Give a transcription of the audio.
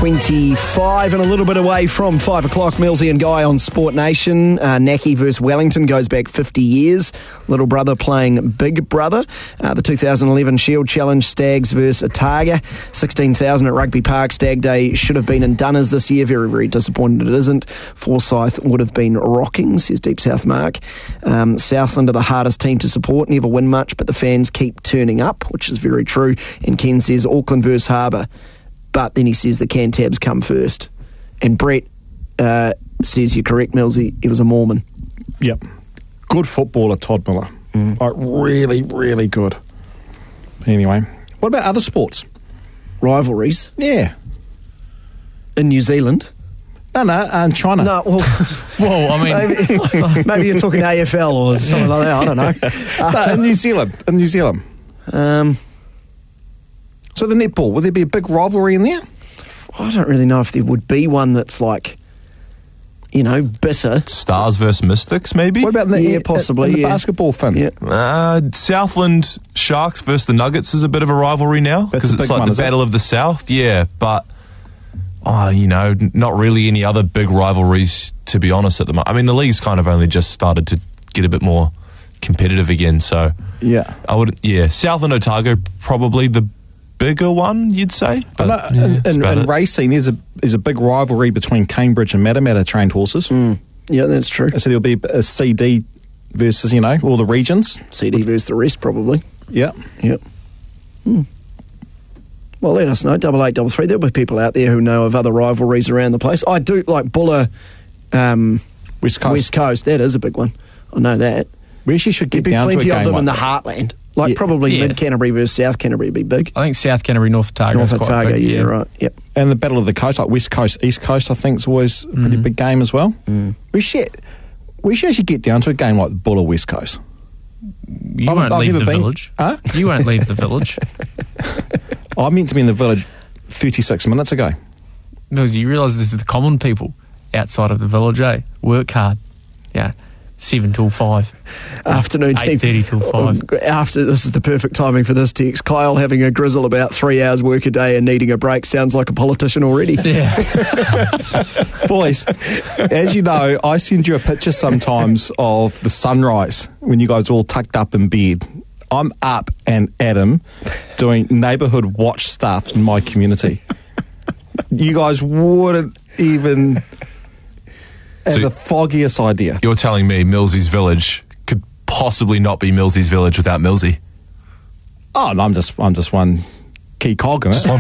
7:25 and a little bit away from 5 o'clock. Millsy and Guy on Sport Nation. Naki versus Wellington goes back 50 years. Little brother playing big brother. The 2011 Shield Challenge, Stags versus Otago. 16,000 at Rugby Park. Stag Day should have been in Dunners this year. Very, very disappointed it isn't. Forsyth would have been rocking, says Deep South Mark. Southland are the hardest team to support. Never win much, but the fans keep turning up, which is very true. And Ken says Auckland versus Harbour. But then he says the Cantabs come first. And Brett says you're correct, Millsy. He was a Mormon. Yep. Good footballer, Todd Miller. Like, really, really good. Anyway, what about other sports? Rivalries? Yeah. In New Zealand? No, in China. No, well, I mean... maybe you're talking AFL or something like that. I don't know. No, in New Zealand. So the netball, would there be a big rivalry in there? I don't really know if there would be one that's like, bitter. Stars versus Mystics, maybe? What about possibly the basketball thing? Yeah. Southland Sharks versus the Nuggets is a bit of a rivalry now because it's like the Battle of the South. Yeah, but not really any other big rivalries, to be honest, at the moment. I mean, the league's kind of only just started to get a bit more competitive again, so yeah, Southland Otago probably the bigger one, you'd say. But, in racing, there's a big rivalry between Cambridge and Matamata trained horses. Yeah, that's true. So there'll be a CD versus, all the regions. CD versus the rest, probably. Yeah. Yep. Well, let us know, 8833. There'll be people out there who know of other rivalries around the place. I do like Buller, West Coast. That is a big one. I know that. We actually should get down to a game. There'd be plenty of them in the heartland. Probably Mid Canterbury versus South Canterbury would be big. I think South Canterbury, North Otago. North Otago, quite big, yeah, right. Yep. And the Battle of the Coast, like West Coast, East Coast, I think is always a pretty big game as well. We should actually get down to a game like the Buller West Coast. You won't leave the village. Huh? You won't leave the village. I meant to be in the village 36 minutes ago. Because you realise this is the common people outside of the village, eh? Work hard. Yeah. 7 till 5. Afternoon team. 8:30 till 5. This is the perfect timing for this text. Kyle having a grizzle about 3 hours work a day and needing a break sounds like a politician already. Yeah. Boys, as you know, I send you a picture sometimes of the sunrise when you guys are all tucked up in bed. I'm up and at 'em doing neighbourhood watch stuff in my community. You guys wouldn't even have the foggiest idea. You're telling me Millsy's Village could possibly not be Millsy's Village without Millsy? Oh, no, I'm just one key cog in it.